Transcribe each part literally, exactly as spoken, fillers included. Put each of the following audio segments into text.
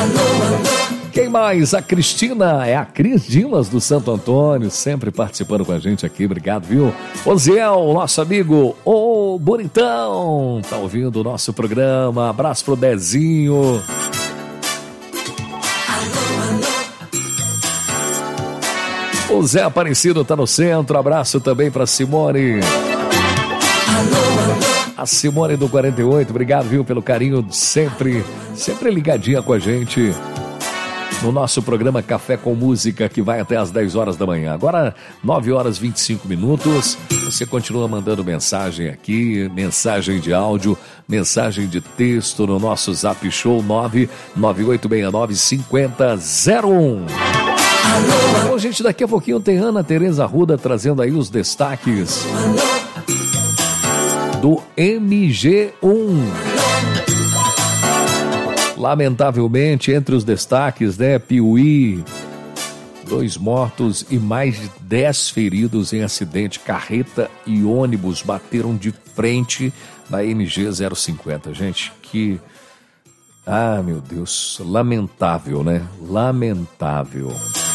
Quem mais? A Cristina, é a Cris Dimas do Santo Antônio, sempre participando com a gente aqui, obrigado, viu? Oziel, nosso amigo, ô bonitão, tá ouvindo o nosso programa, abraço pro Dezinho. O Zé Aparecido tá no centro, abraço também pra Simone. A Simone do quarenta e oito, obrigado, viu, pelo carinho, sempre, sempre ligadinha com a gente no nosso programa Café com Música, que vai até às dez horas da manhã. Agora, nove horas e vinte e cinco minutos. Você continua mandando mensagem aqui, mensagem de áudio, mensagem de texto no nosso Zap Show nove nove oito seis nove cinco zero zero um. Bom, gente, daqui a pouquinho tem Ana Tereza Arruda trazendo aí os destaques do M G um. Lamentavelmente, entre os destaques, né, Piuí, dois mortos e mais de dez feridos em acidente. Carreta e ônibus bateram de frente na M G zero cinquenta. Gente, que... Ah, meu Deus, lamentável, né? Lamentável.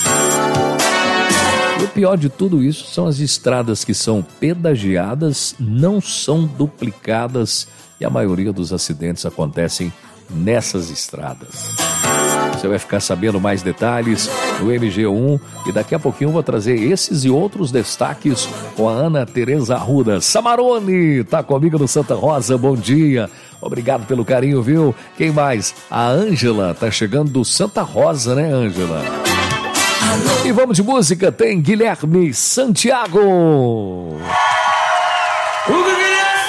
E o pior de tudo isso são as estradas que são pedagiadas, não são duplicadas e a maioria dos acidentes acontecem nessas estradas. Você vai ficar sabendo mais detalhes do M G um e daqui a pouquinho eu vou trazer esses e outros destaques com a Ana Tereza Arruda. Samarone tá comigo no Santa Rosa, bom dia. Obrigado pelo carinho, viu? Quem mais? A Ângela tá chegando do Santa Rosa, né, Ângela? E vamos de música, tem Guilherme Santiago.